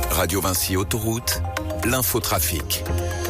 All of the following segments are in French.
Radio Vinci Autoroute, l'infotrafic.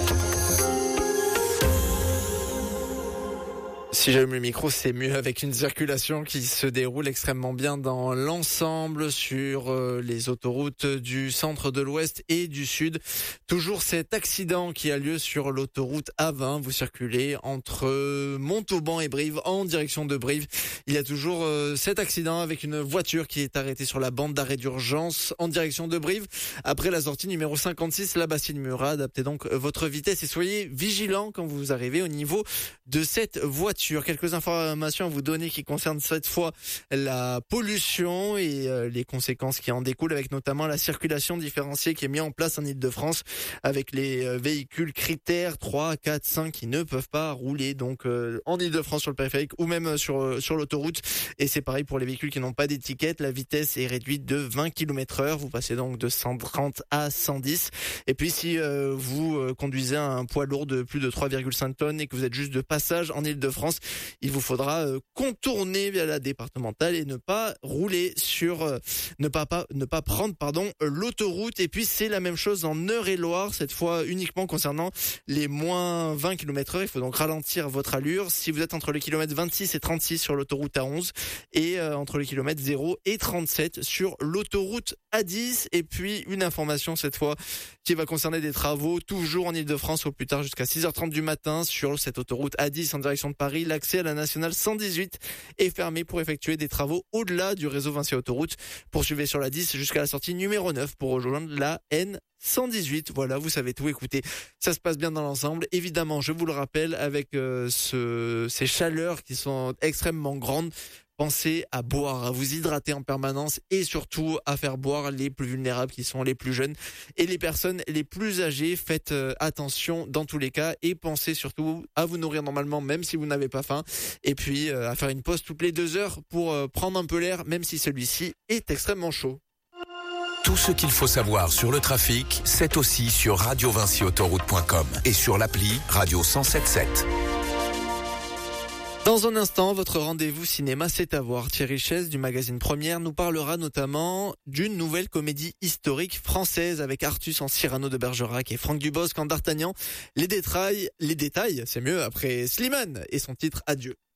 Si j'allume le micro, c'est mieux avec une circulation qui se déroule extrêmement bien dans l'ensemble sur les autoroutes du centre, de l'ouest et du sud. Toujours cet accident qui a lieu sur l'autoroute A20. Vous circulez entre Montauban et Brive en direction de Brive. Il y a toujours cet accident avec une voiture qui est arrêtée sur la bande d'arrêt d'urgence en direction de Brive. Après la sortie numéro 56, la Bastide-Murat, adaptez donc votre vitesse et soyez vigilants quand vous arrivez au niveau de cette voiture. Quelques informations à vous donner qui concernent cette fois la pollution et les conséquences qui en découlent, avec notamment la circulation différenciée qui est mise en place en Île-de-France avec les véhicules critères 3, 4, 5 qui ne peuvent pas rouler donc en Île-de-France sur le périphérique ou même sur l'autoroute. Et c'est pareil pour les véhicules qui n'ont pas d'étiquette. La vitesse est réduite de 20 km/h. Vous passez donc de 130 à 110. Et puis si vous conduisez un poids lourd de plus de 3,5 tonnes et que vous êtes juste de passage en Île-de-France, il vous faudra contourner via la départementale et ne pas rouler sur, ne pas prendre l'autoroute. Et puis c'est la même chose en Eure-et-Loir, cette fois uniquement concernant les moins 20 km/h. Il faut donc ralentir votre allure si vous êtes entre les kilomètres 26 et 36 sur l'autoroute A11 et entre les kilomètres 0 et 37 sur l'autoroute A10. Et puis une information cette fois qui va concerner des travaux toujours en Île-de-France au plus tard jusqu'à 6h30 du matin sur cette autoroute A10 en direction de Paris. L'accès à la nationale 118 est fermé pour effectuer des travaux au-delà du réseau Vinci Autoroute. Poursuivez sur la 10 jusqu'à la sortie numéro 9 pour rejoindre la N118. Voilà, vous savez tout. Écoutez, ça se passe bien dans l'ensemble. Évidemment, je vous le rappelle, avec ces chaleurs qui sont extrêmement grandes, pensez à boire, à vous hydrater en permanence et surtout à faire boire les plus vulnérables qui sont les plus jeunes et les personnes les plus âgées. Faites attention dans tous les cas et pensez surtout à vous nourrir normalement même si vous n'avez pas faim et puis à faire une pause toutes les 2 heures pour prendre un peu l'air même si celui-ci est extrêmement chaud. Tout ce qu'il faut savoir sur le trafic, c'est aussi sur radiovinciautoroute.com et sur l'appli Radio 107.7. Dans un instant, votre rendez-vous cinéma, c'est à voir. Thierry Chaise du magazine Première nous parlera notamment d'une nouvelle comédie historique française avec Artus en Cyrano de Bergerac et Franck Dubosc en D'Artagnan. Les détails, c'est mieux après Slimane et son titre Adieu.